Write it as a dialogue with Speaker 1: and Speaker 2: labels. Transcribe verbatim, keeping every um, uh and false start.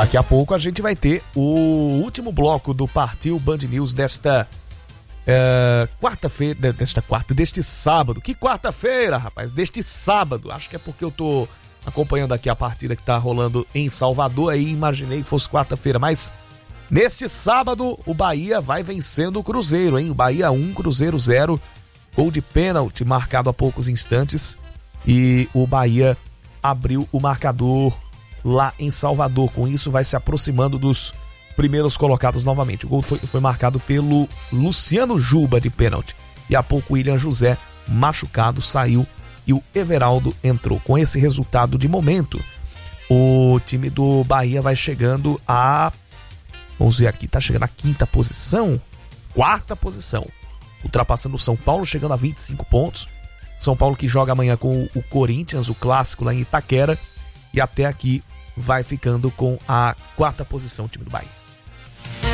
Speaker 1: Daqui a pouco a gente vai ter o último bloco do Partiu Band News desta é, quarta-feira, desta quarta, deste sábado. Que quarta-feira, rapaz? Deste sábado. Acho que é porque eu tô acompanhando aqui a partida que tá rolando em Salvador, aí imaginei que fosse quarta-feira, mas neste sábado o Bahia vai vencendo o Cruzeiro, hein? O Bahia um, Cruzeiro zero, gol de pênalti marcado há poucos instantes e o Bahia abriu o marcador lá em Salvador. Com isso vai se aproximando dos primeiros colocados novamente. O gol foi, foi marcado pelo Luciano Juba de pênalti e há pouco o William José, machucado, saiu e o Everaldo entrou. Com esse resultado de momento, o time do Bahia vai chegando a, vamos ver aqui, tá chegando à quinta posição, quarta posição, ultrapassando o São Paulo, chegando a vinte e cinco pontos. São Paulo que joga amanhã com o Corinthians, o clássico lá em Itaquera, e até aqui vai ficando com a quarta posição o time do Bahia.